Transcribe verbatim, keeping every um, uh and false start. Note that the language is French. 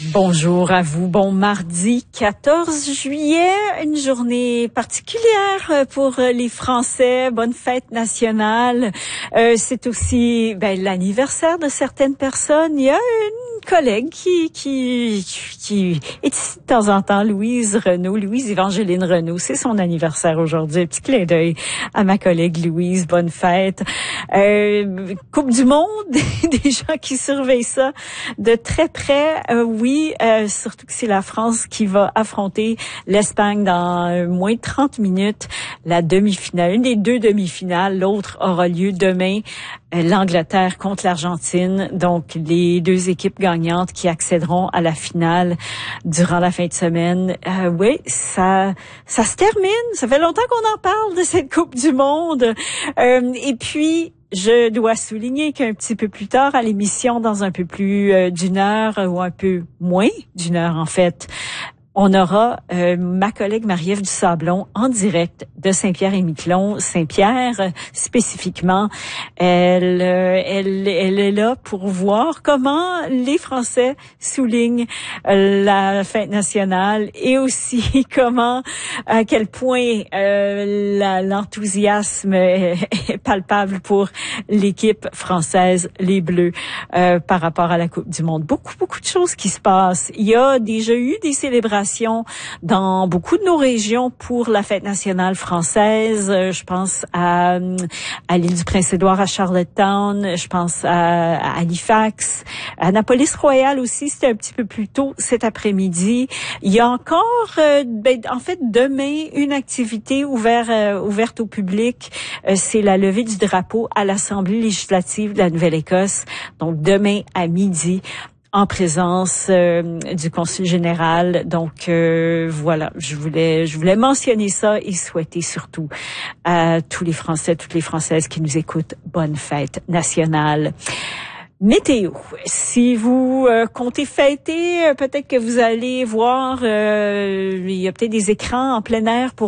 Bonjour à vous. Bon mardi quatorze juillet, une journée particulière pour les Français. Bonne fête nationale. Euh, c'est aussi ben, l'anniversaire de certaines personnes. Il y a une collègue qui qui qui est ici de temps en temps, Louise Renaud, Louise Évangeline Renaud. C'est son anniversaire aujourd'hui. Un petit clin d'œil à ma collègue Louise. Bonne fête. Euh, Coupe du Monde, des gens qui surveillent ça de très près. Euh, oui, euh, surtout que c'est la France qui va affronter l'Espagne dans euh, moins de trente minutes. La demi-finale, une des deux demi-finales. L'autre aura lieu demain. Euh, L'Angleterre contre l'Argentine. Donc, les deux équipes gagnantes qui accéderont à la finale durant la fin de semaine. Euh, oui, ça, ça se termine. Ça fait longtemps qu'on en parle de cette Coupe du Monde. Euh, et puis, je dois souligner qu'un petit peu plus tard à l'émission, dans un peu plus euh, d'une heure ou un peu moins d'une heure en fait, on aura euh, ma collègue Marie-Ève Dusablon en direct de Saint-Pierre-et-Miquelon. Saint-Pierre, euh, spécifiquement, elle, euh, elle, elle est là pour voir comment les Français soulignent euh, la fête nationale et aussi comment, à quel point euh, la, l'enthousiasme est, est palpable pour l'équipe française, les Bleus, euh, par rapport à la Coupe du Monde. Beaucoup, beaucoup de choses qui se passent. Il y a déjà eu des célébrations dans beaucoup de nos régions pour la fête nationale française. Je pense à, à l'île du Prince-Édouard, à Charlottetown. Je pense à, à Halifax. À Annapolis-Royal aussi, c'était un petit peu plus tôt cet après-midi. Il y a encore, euh, ben, en fait, demain, une activité ouverte, euh, ouverte au public. Euh, c'est la levée du drapeau à l'Assemblée législative de la Nouvelle-Écosse. Donc, demain à midi, en présence euh, du consul général. Donc euh, voilà, je voulais je voulais mentionner ça et souhaiter surtout à tous les Français, toutes les Françaises qui nous écoutent, bonne fête nationale. Météo. Si vous euh, comptez fêter, euh, peut-être que vous allez voir, euh, il y a peut-être des écrans en plein air pour